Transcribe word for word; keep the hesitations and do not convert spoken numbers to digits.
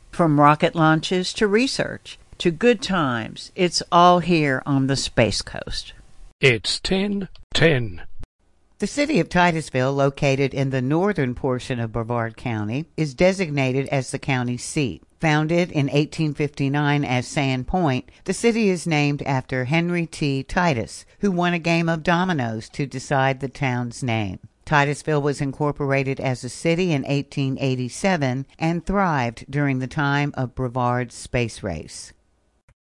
From rocket launches to research to good times, it's all here on the Space Coast. It's ten ten. The city of Titusville, located in the northern portion of Brevard County, is designated as the county seat. Founded in eighteen fifty-nine as Sand Point, the city is named after Henry T. Titus, who won a game of dominoes to decide the town's name. Titusville was incorporated as a city in eighteen eighty-seven and thrived during the time of Brevard's space race.